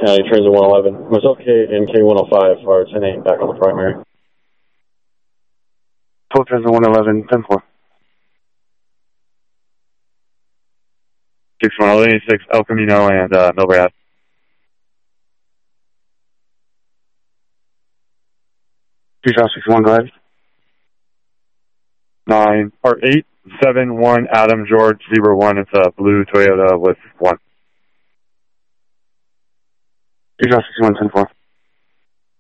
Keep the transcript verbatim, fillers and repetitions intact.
County, transit one eleven. Myself, K, and K one oh five are ten eight back on the primary. Full transit one eleven, ten four. six one eighty-six, El Camino and uh, Millbrae Ave. two five six one, go ahead. Nine, or eight, seven, one, Adam George, zero one. It's a blue Toyota with one. two five six one, ten four.